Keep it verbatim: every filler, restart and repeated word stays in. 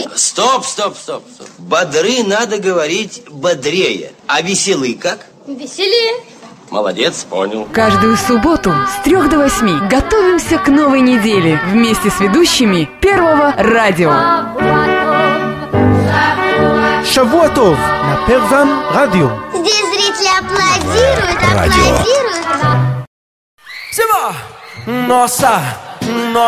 Стоп, стоп, стоп, стоп. Бодры надо говорить бодрее. А веселый как? Веселее. Молодец, понял. Каждую субботу с трех до восьми готовимся к новой неделе вместе с ведущими Первого радио. Шавуа тов на Первом радио. Здесь зрители аплодируют, аплодируют. Всего! Носа!